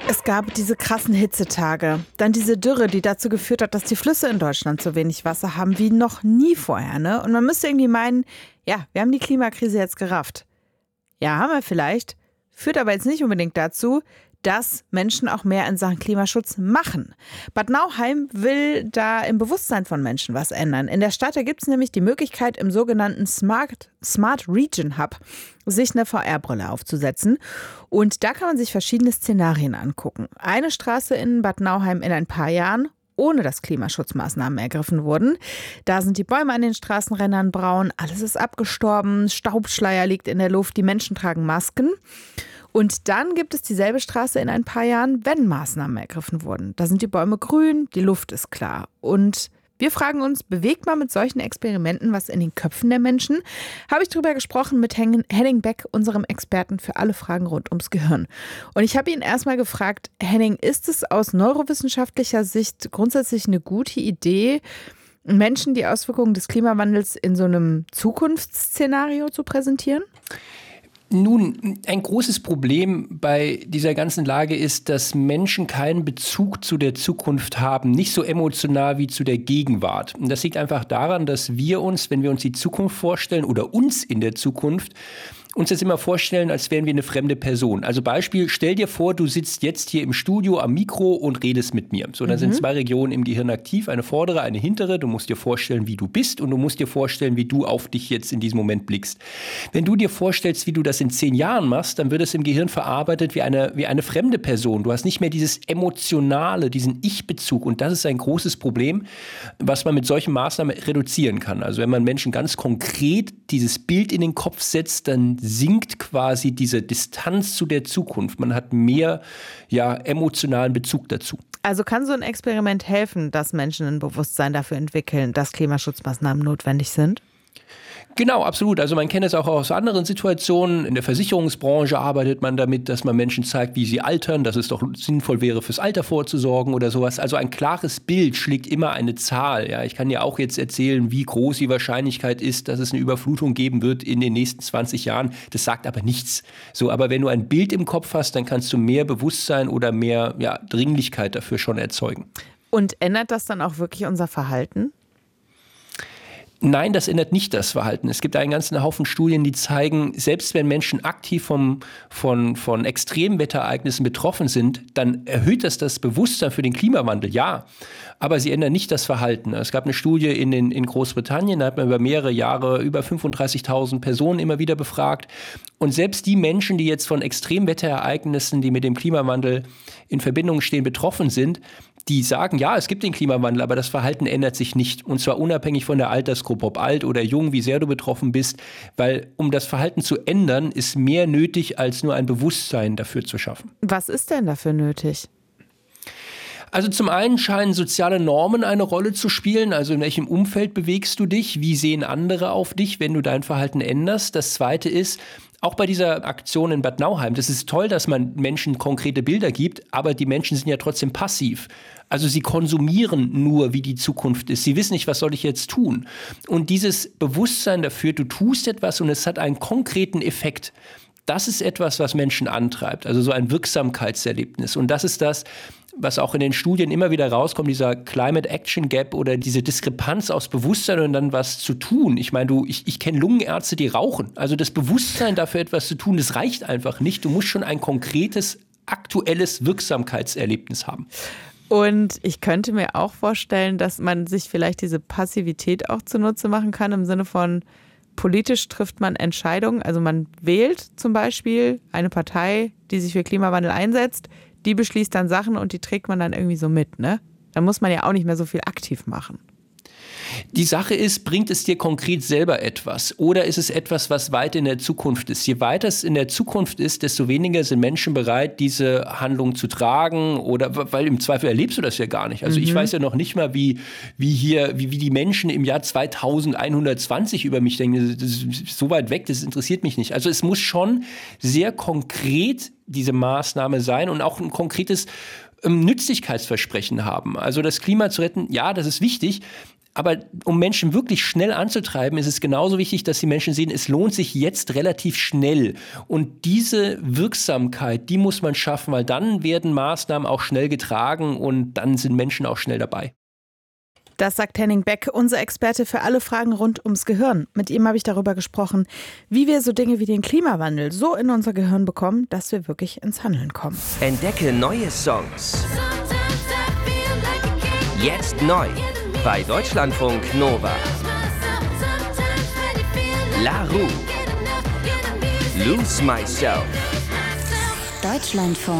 Es gab diese krassen Hitzetage, dann diese Dürre, die dazu geführt hat, dass die Flüsse in Deutschland so wenig Wasser haben wie noch nie vorher. Ne? Und man müsste irgendwie meinen, ja, wir haben die Klimakrise jetzt gerafft. Ja, haben wir vielleicht, führt aber jetzt nicht unbedingt dazu, dass Menschen auch mehr in Sachen Klimaschutz machen. Bad Nauheim will da im Bewusstsein von Menschen was ändern. In der Stadt gibt es nämlich die Möglichkeit, im sogenannten Smart Region Hub sich eine VR-Brille aufzusetzen. Und da kann man sich verschiedene Szenarien angucken. Eine Straße in Bad Nauheim in ein paar Jahren, ohne dass Klimaschutzmaßnahmen ergriffen wurden. Da sind die Bäume an den Straßenrändern braun, alles ist abgestorben, Staubschleier liegt in der Luft, die Menschen tragen Masken. Und dann gibt es dieselbe Straße in ein paar Jahren, wenn Maßnahmen ergriffen wurden. Da sind die Bäume grün, die Luft ist klar. Und wir fragen uns, bewegt man mit solchen Experimenten was in den Köpfen der Menschen? Habe ich darüber gesprochen mit Henning Beck, unserem Experten für alle Fragen rund ums Gehirn. Und ich habe ihn erstmal gefragt, Henning, ist es aus neurowissenschaftlicher Sicht grundsätzlich eine gute Idee, Menschen die Auswirkungen des Klimawandels in so einem Zukunftsszenario zu präsentieren? Nun, ein großes Problem bei dieser ganzen Lage ist, dass Menschen keinen Bezug zu der Zukunft haben, nicht so emotional wie zu der Gegenwart. Und das liegt einfach daran, dass wir uns, wenn wir uns die Zukunft vorstellen oder uns in der Zukunft, uns das immer vorstellen, als wären wir eine fremde Person. Also Beispiel, stell dir vor, du sitzt jetzt hier im Studio am Mikro und redest mit mir. So, dann sind zwei Regionen im Gehirn aktiv, eine vordere, eine hintere. Du musst dir vorstellen, wie du bist und du musst dir vorstellen, wie du auf dich jetzt in diesem Moment blickst. Wenn du dir vorstellst, wie du das in 10 Jahren machst, dann wird es im Gehirn verarbeitet wie eine fremde Person. Du hast nicht mehr dieses Emotionale, diesen Ich-Bezug. Und das ist ein großes Problem, was man mit solchen Maßnahmen reduzieren kann. Also wenn man Menschen ganz konkret dieses Bild in den Kopf setzt, dann sinkt quasi diese Distanz zu der Zukunft. Man hat mehr emotionalen Bezug dazu. Also kann so ein Experiment helfen, dass Menschen ein Bewusstsein dafür entwickeln, dass Klimaschutzmaßnahmen notwendig sind? Genau, absolut. Also man kennt es auch aus anderen Situationen. In der Versicherungsbranche arbeitet man damit, dass man Menschen zeigt, wie sie altern, dass es doch sinnvoll wäre, fürs Alter vorzusorgen oder sowas. Also ein klares Bild schlägt immer eine Zahl. Ja, ich kann ja auch jetzt erzählen, wie groß die Wahrscheinlichkeit ist, dass es eine Überflutung geben wird in den nächsten 20 Jahren. Das sagt aber nichts. So, aber wenn du ein Bild im Kopf hast, dann kannst du mehr Bewusstsein oder mehr Dringlichkeit dafür schon erzeugen. Und ändert das dann auch wirklich unser Verhalten? Nein, das ändert nicht das Verhalten. Es gibt einen ganzen Haufen Studien, die zeigen, selbst wenn Menschen aktiv von Extremwetterereignissen betroffen sind, dann erhöht das Bewusstsein für den Klimawandel, ja. Aber sie ändern nicht das Verhalten. Es gab eine Studie in Großbritannien, da hat man über mehrere Jahre über 35.000 Personen immer wieder befragt. Und selbst die Menschen, die jetzt von Extremwetterereignissen, die mit dem Klimawandel in Verbindung stehen, betroffen sind, die sagen, ja, es gibt den Klimawandel, aber das Verhalten ändert sich nicht. Und zwar unabhängig von der Altersgruppe, ob alt oder jung, wie sehr du betroffen bist. Weil um das Verhalten zu ändern, ist mehr nötig, als nur ein Bewusstsein dafür zu schaffen. Was ist denn dafür nötig? Also zum einen scheinen soziale Normen eine Rolle zu spielen. Also in welchem Umfeld bewegst du dich? Wie sehen andere auf dich, wenn du dein Verhalten änderst? Das Zweite ist, auch bei dieser Aktion in Bad Nauheim, das ist toll, dass man Menschen konkrete Bilder gibt, aber die Menschen sind ja trotzdem passiv. Also sie konsumieren nur, wie die Zukunft ist. Sie wissen nicht, was soll ich jetzt tun? Und dieses Bewusstsein dafür, du tust etwas und es hat einen konkreten Effekt. Das ist etwas, was Menschen antreibt, also so ein Wirksamkeitserlebnis. Und das ist das, was auch in den Studien immer wieder rauskommt, dieser Climate Action Gap oder diese Diskrepanz aus Bewusstsein und dann was zu tun. Ich meine, ich kenne Lungenärzte, die rauchen. Also das Bewusstsein dafür, etwas zu tun, das reicht einfach nicht. Du musst schon ein konkretes, aktuelles Wirksamkeitserlebnis haben. Und ich könnte mir auch vorstellen, dass man sich vielleicht diese Passivität auch zunutze machen kann, im Sinne von, politisch trifft man Entscheidungen. Also man wählt zum Beispiel eine Partei, die sich für Klimawandel einsetzt, die beschließt dann Sachen und die trägt man dann irgendwie so mit, ne? Da muss man ja auch nicht mehr so viel aktiv machen. Die Sache ist, bringt es dir konkret selber etwas oder ist es etwas, was weit in der Zukunft ist? Je weiter es in der Zukunft ist, desto weniger sind Menschen bereit, diese Handlung zu tragen oder weil im Zweifel erlebst du das ja gar nicht. Also ich weiß ja noch nicht mal, wie die Menschen im Jahr 2120 über mich denken. Das ist so weit weg, das interessiert mich nicht. Also es muss schon sehr konkret diese Maßnahme sein und auch ein konkretes Nützlichkeitsversprechen haben. Also das Klima zu retten, ja, das ist wichtig. Aber um Menschen wirklich schnell anzutreiben, ist es genauso wichtig, dass die Menschen sehen, es lohnt sich jetzt relativ schnell. Und diese Wirksamkeit, die muss man schaffen, weil dann werden Maßnahmen auch schnell getragen und dann sind Menschen auch schnell dabei. Das sagt Henning Beck, unser Experte für alle Fragen rund ums Gehirn. Mit ihm habe ich darüber gesprochen, wie wir so Dinge wie den Klimawandel so in unser Gehirn bekommen, dass wir wirklich ins Handeln kommen. Entdecke neue Songs. Jetzt neu bei Deutschlandfunk Nova. La Roux. Lose Myself. Deutschlandfunk.